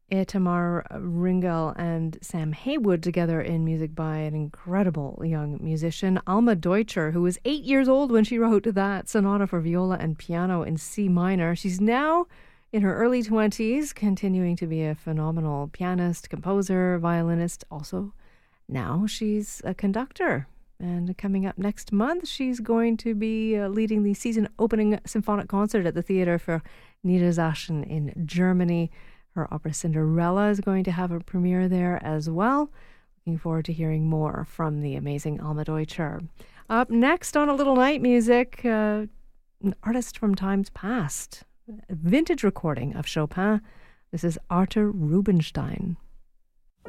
Itamar Ringel and Sam Haywood together in music by an incredible young musician, Alma Deutscher, who was 8 years old when she wrote that sonata for viola and piano in C minor. She's now in her early 20s, continuing to be a phenomenal pianist, composer, violinist. Also, now she's a conductor. And coming up next month, she's going to be leading the season opening symphonic concert at the Theater for Niedersachsen in Germany. Her opera Cinderella is going to have a premiere there as well. Looking forward to hearing more from the amazing Alma Deutscher. Up next on A Little Night Music, an artist from times past, a vintage recording of Chopin. This is Arthur Rubinstein.